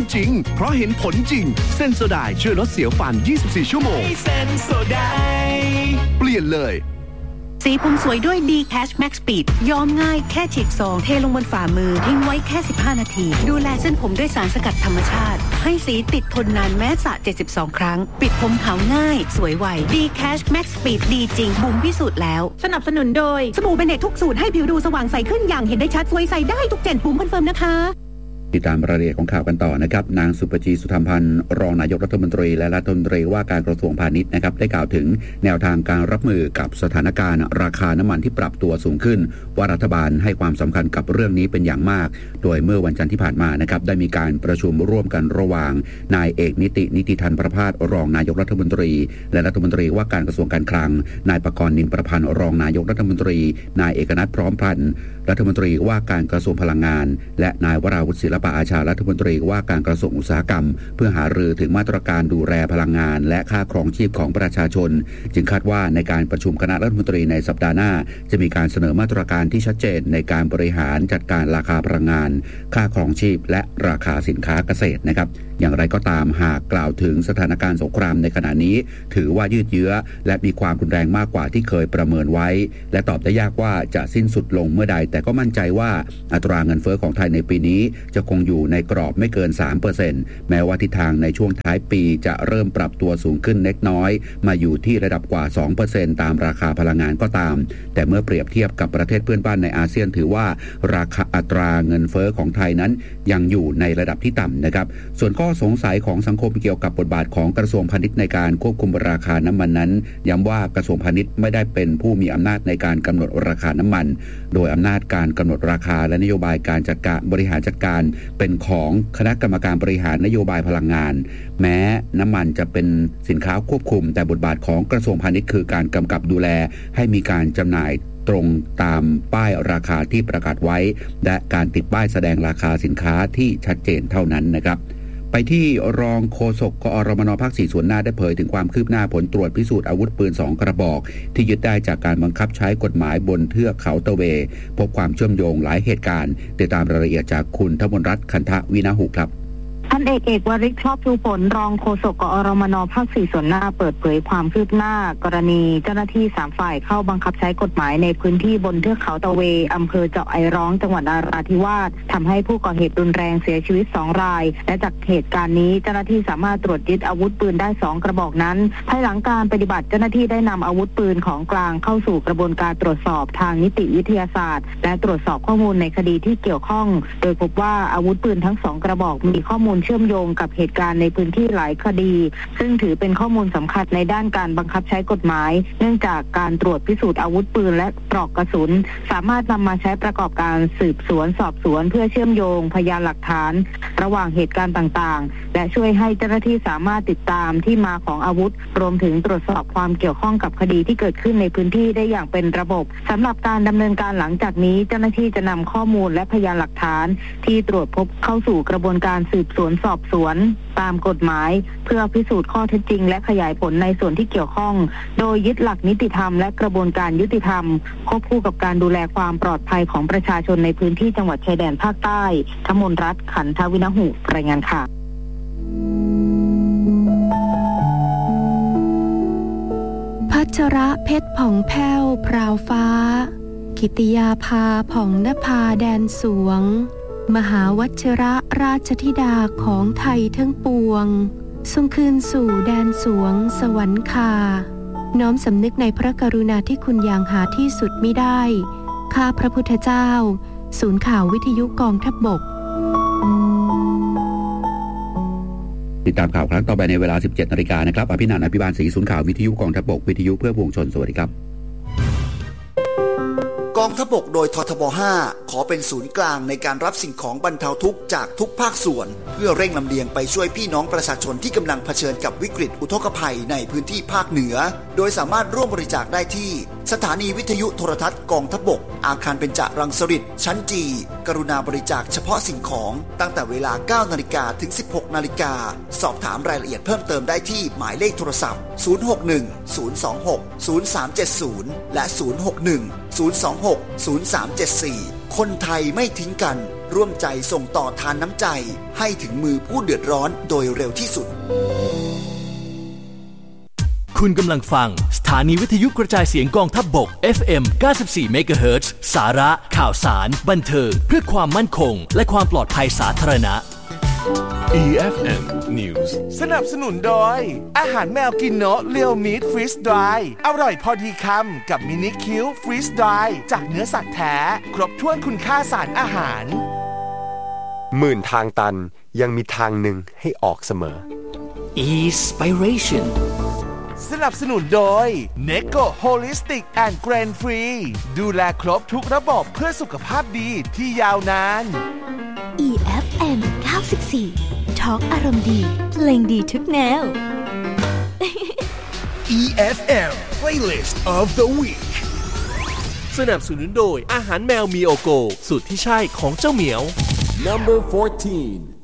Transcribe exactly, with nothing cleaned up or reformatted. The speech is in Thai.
จริงเพราะเห็นผลจริงเซนโซไดช่วยลดเสียวฟันยี่สิบสี่ชั่วโมงเซนโซไดเปลี่ยนเลยสีผมสวยด้วย D Cash Max Speed ย้อมง่ายแค่ฉีกซองเทลงบนฝ่ามือทิ้งไว้แค่สิบห้านาทีดูแลเส้นผมด้วยสารสกัดธรรมชาติให้สีติดทนนานแม้สระเจ็ดสิบสองครั้งปิดผมขาวง่ายสวยไว D Cash Max Speed ดีจริงบุ๋มพิสูจน์แล้วสนับสนุนโดยสบู่เบเนตทุกสูตรให้ผิวดูสว่างใสขึ้นอย่างเห็นได้ชัดสวยใสได้ทุกเจนบุ๋มคอนเฟิร์มนะคะติดตามรายละเอียดของข่าวกันต่อนะครับนางสุปจีสุธรรมพันธ์รองนายกรัฐมนตรีและรัฐมนตรีว่าการกระทรวงพาณิชย์นะครับได้กล่าวถึงแนวทางการรับมือกับสถานการณ์ราคาน้ำมันที่ปรับตัวสูงขึ้นว่ารัฐบาลให้ความสำคัญกับเรื่องนี้เป็นอย่างมากโดยเมื่อวันจันทร์ที่ผ่านมานะครับได้มีการประชุมร่วมกันระหว่างนายเอกนิตินิติธันประภาสรองนายกรัฐมนตรีและรัฐมนตรีว่าการกระทรวงการคลังนายปกรณ์นินประพันธ์รองนายกรัฐมนตรีนายเอกนัทพร้อมพันธ์รัฐมนตรีว่าการกระทรวงพลังงานและนายวราวุฒิศิลปอาชารัฐมนตรีว่าการกระทรวงอุตสาหกรรมเพื่อหารือถึงมาตรการดูแลพลังงานและค่าครองชีพของประชาชนจึงคาดว่าในการประชุมคณะรัฐมนตรีในสัปดาห์หน้าจะมีการเสนอมาตรการที่ชัดเจนในการบริหารจัดการราคาพลังงานค่าครองชีพและราคาสินค้าเกษตรนะครับอย่างไรก็ตามหากกล่าวถึงสถานการณ์สงครามในขณะนี้ถือว่ายืดเยื้อและมีความรุนแรงมากกว่าที่เคยประเมินไว้และตอบได้ยากว่าจะสิ้นสุดลงเมื่อใดแต่ก็มั่นใจว่าอัตราเงินเฟ้อของไทยในปีนี้จะคงอยู่ในกรอบไม่เกิน สามเปอร์เซ็นต์ แม้ว่าทิศทางในช่วงท้ายปีจะเริ่มปรับตัวสูงขึ้นเล็กน้อยมาอยู่ที่ระดับกว่า สองเปอร์เซ็นต์ ตามราคาพลังงานก็ตามแต่เมื่อเปรียบเทียบกับประเทศเพื่อนบ้านในอาเซียนถือว่าราคาอัตราเงินเฟ้อของไทยนั้นยังอยู่ในระดับที่ต่ำนะครับส่วนข้อสงสัยของสังคมเกี่ยวกับบทบาทของกระทรวงพาณิชย์ในการควบคุมราคาน้ำมันนั้นย้ำว่ากระทรวงพาณิชย์ไม่ได้เป็นผู้มีอำนาจในการกำหนดราคาน้ำมันโดยอำนาจการกำหนดราคาและนโยบายการจัดการบริหารจัดการเป็นของคณะกรรมการบริหารนโยบายพลังงานแม้น้ำมันจะเป็นสินค้าควบคุมแต่บทบาทของกระทรวงพาณิชย์คือการกำกับดูแลให้มีการจำหน่ายตรงตามป้ายราคาที่ประกาศไว้และการติดป้ายแสดงราคาสินค้าที่ชัดเจนเท่านั้นนะครับไปที่รองโฆษกกอรมนภาคสี่ส่วนหน้าได้เผยถึงความคืบหน้าผลตรวจพิสูจน์อาวุธปืนสองกระบอกที่ยึดได้จากการบังคับใช้กฎหมายบนเทือกเขาตะเวพบความเชื่อมโยงหลายเหตุการณ์ติดตามรายละเอียดจากคุณธมนรัตน์คันทวินาหุครับพันเอกเอกวริศชอบชูผลรองโฆษกกอรมนภาคสี่ส่วนหน้าเปิดเผยความคืบหน้ากรณีเจ้าหน้าที่สามฝ่ายเข้าบังคับใช้กฎหมายในพื้นที่บนเทือกเขาตะเวอำเภอเจาะไอร้องจังหวัดนราธิวาสทำให้ผู้ก่อเหตุรุนแรงเสียชีวิตสองรายและจากเหตุการณ์นี้เจ้าหน้าที่สามารถตรวจยึดอาวุธปืนได้สองกระบอกนั้นภายหลังการปฏิบัติเจ้าหน้าที่ได้นำอาวุธปืนของกลางเข้าสู่กระบวนการตรวจสอบทางนิติวิทยาศาสตร์และตรวจสอบข้อมูลในคดีที่เกี่ยวข้องโดยพบว่าอาวุธปืนทั้งสองกระบอกมีข้อมูลเชื่อมโยงกับเหตุการณ์ในพื้นที่หลายคดีซึ่งถือเป็นข้อมูลสำคัญในด้านการบังคับใช้กฎหมายเนื่องจากการตรวจพิสูจน์อาวุธปืนและปลอกกระสุนสามารถนำมาใช้ประกอบการสืบสวนสอบสวนเพื่อเชื่อมโยงพยานหลักฐานระหว่างเหตุการณ์ต่างๆและช่วยให้เจ้าหน้าที่สามารถติดตามที่มาของอาวุธรวมถึงตรวจสอบความเกี่ยวข้องกับคดีที่เกิดขึ้นในพื้นที่ได้อย่างเป็นระบบสำหรับการดำเนินการหลังจากนี้เจ้าหน้าที่จะนำข้อมูลและพยานหลักฐานที่ตรวจพบเข้าสู่กระบวนการสืบสวนสอบสวนตามกฎหมายเพื่อพิสูจน์ข้อเท็จจริงและขยายผลในส่วนที่เกี่ยวข้องโดยยึดหลักนิติธรรมและกระบวนการยุติธรรมควบคู่กับการดูแลความปลอดภัยของประชาชนในพื้นที่จังหวัดชายแดนภาคใต้ธมนรัตน์ขันทวินาหุรายงานค่ะพัชระเพชรผ่องแผ้วพราวฟ้ากิติยาภาผ่องนภาแดนสวงมหาวัชระราชธิดาของไทยทั้งปวงทรงคืนสู่แดนสวงสวรรคาน้อมสำนึกในพระกรุณาธิคุณอย่างหาที่สุดมิได้ข้าพระพุทธเจ้าศูนย์ข่าววิทยุกองทัพบกติดตามข่าวครั้งต่อไปในเวลา สิบเจ็ดนาฬิกานะครับอภินันท์ อภิบาลศรีศูนย์ข่าววิทยุกองทัพบกวิทยุเพื่อปวงชนสวัสดีครับกองทัพบกโดยททบห้าขอเป็นศูนย์กลางในการรับสิ่งของบรรเทาทุกข์จากทุกภาคส่วนเพื่อเร่งลำเลียงไปช่วยพี่น้องประชาชนที่กำลังเผชิญกับวิกฤตอุทกภัยในพื้นที่ภาคเหนือโดยสามารถร่วมบริจาคได้ที่สถานีวิทยุโทรทัศน์กองทัพบกอาคารเบญจรังสฤษฎ์ชั้นจีกรุณาบริจาคเฉพาะสิ่งของตั้งแต่เวลา เก้านาฬิกา ถึง สิบหกนาฬิกาสอบถามรายละเอียดเพิ่มเติมได้ที่หมายเลขโทรศัพท์ศูนย์ หก หนึ่ง ศูนย์ สอง หก ศูนย์ สาม เจ็ด ศูนย์และศูนย์ หก หนึ่ง ศูนย์ สอง หก ศูนย์ สาม เจ็ด สี่คนไทยไม่ทิ้งกันร่วมใจส่งต่อทานน้ำใจให้ถึงมือผู้เดือดร้อนโดยเร็วที่สุดคุณกำลังฟังสถานีวิทยุกระจายเสียงกองทัพบก เอฟ เอ็ม เก้าสิบสี่ เมกะเฮิรตซ์ สาระข่าวสารบันเทิงเพื่อความมั่นคงและความปลอดภัยสาธารณะอี เอฟ เอ็ม News สนับสนุนโดยอาหารแมวกินโนะเรียวมีทฟรีสดรายอร่อยพอดีคำกับมินิคิวฟรีสดรายจากเนื้อสัตว์แท้ครบถ้วนคุณค่าสารอาหารหมื่นทางตันยังมีทางหนึ่งให้ออกเสมอ Inspiration สนับสนุนโดย Neko Holistic and Grain Free ดูแลครบทุกระบบเพื่อสุขภาพดีที่ยาวนานอี เอฟ เอ็ม เก้าสิบสี่ ทอล์กอารมณ์ดีเพลงดีทุกแนวอี เอฟ เอ็ม Playlist of the Week สนับสนุนโดยอาหารแมวมีโอโกสูตรที่ใช่ของเจ้าเหมียว Number fourteen